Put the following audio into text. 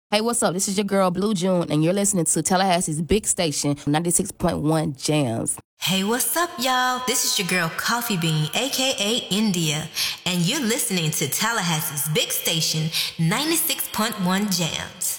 Hey, what's up? This is your girl, Blue June, and you're listening to Tallahassee's big station, 96.1 Jams. Hey, what's up, y'all? This is your girl, Coffee Bean, aka India, and you're listening to Tallahassee's big station, 96.1 Jams.